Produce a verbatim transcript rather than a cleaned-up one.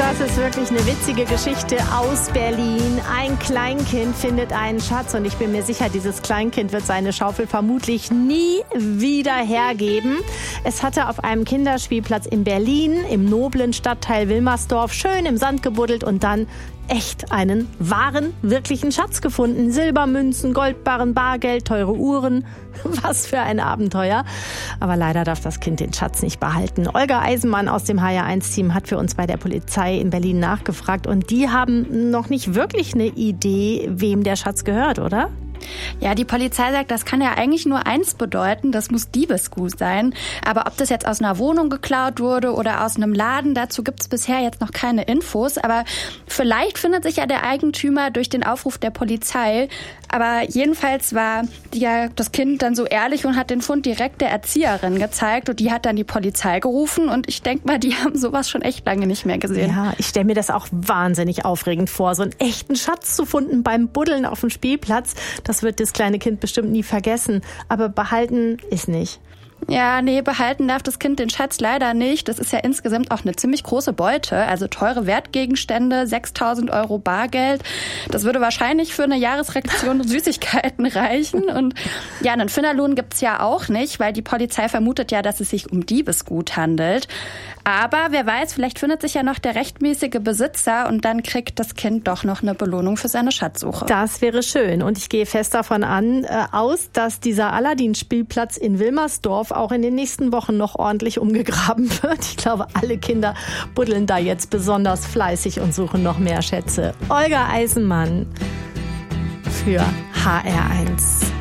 Das ist wirklich eine witzige Geschichte aus Berlin. Ein Kleinkind findet einen Schatz und ich bin mir sicher, dieses Kleinkind wird seine Schaufel vermutlich nie wieder hergeben. Es hatte auf einem Kinderspielplatz in Berlin im noblen Stadtteil Wilmersdorf schön im Sand gebuddelt und dann echt einen wahren, wirklichen Schatz gefunden. Silbermünzen, Goldbarren, Bargeld, teure Uhren. Was für ein Abenteuer. Aber leider darf das Kind den Schatz nicht behalten. Olga Eisenmann aus dem H R eins Team hat für uns bei der Polizei in Berlin nachgefragt. Und die haben noch nicht wirklich eine Idee, wem der Schatz gehört, oder? Ja, die Polizei sagt, das kann ja eigentlich nur eins bedeuten, das muss Diebesgut sein. Aber ob das jetzt aus einer Wohnung geklaut wurde oder aus einem Laden, dazu gibt es bisher jetzt noch keine Infos. Aber vielleicht findet sich ja der Eigentümer durch den Aufruf der Polizei. Aber jedenfalls war die, ja, das Kind dann so ehrlich und hat den Fund direkt der Erzieherin gezeigt. Und die hat dann die Polizei gerufen. Und ich denke mal, die haben sowas schon echt lange nicht mehr gesehen. Ja, ich stelle mir das auch wahnsinnig aufregend vor, so einen echten Schatz zu finden beim Buddeln auf dem Spielplatz. Das wird das kleine Kind bestimmt nie vergessen. Aber behalten ist nicht. Ja, nee, behalten darf das Kind den Schatz leider nicht. Das ist ja insgesamt auch eine ziemlich große Beute. Also teure Wertgegenstände, sechstausend Euro Bargeld. Das würde wahrscheinlich für eine Jahresration Süßigkeiten reichen. Und ja, einen Finderlohn gibt's ja auch nicht, weil die Polizei vermutet ja, dass es sich um Diebesgut handelt. Aber wer weiß, vielleicht findet sich ja noch der rechtmäßige Besitzer und dann kriegt das Kind doch noch eine Belohnung für seine Schatzsuche. Das wäre schön. Und ich gehe fest davon an, äh, aus, dass dieser Aladdin-Spielplatz in Wilmersdorf auch in den nächsten Wochen noch ordentlich umgegraben wird. Ich glaube, alle Kinder buddeln da jetzt besonders fleißig und suchen noch mehr Schätze. Olga Eisenmann für H R eins.